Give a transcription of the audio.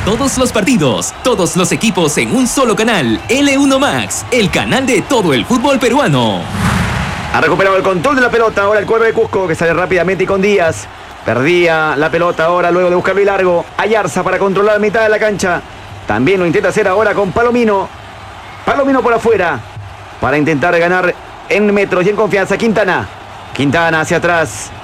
todos los partidos, todos los equipos en un solo canal. L1 Max, el canal de todo el fútbol peruano. Ha recuperado el control de la pelota ahora el Cuervo de Cusco, que sale rápidamente y con Díaz. Perdía la pelota ahora luego de buscarlo y largo. Ayarza para controlar la mitad de la cancha. También lo intenta hacer ahora con Palomino. Palomino por afuera para intentar ganar en metros y en confianza. Quintana hacia atrás.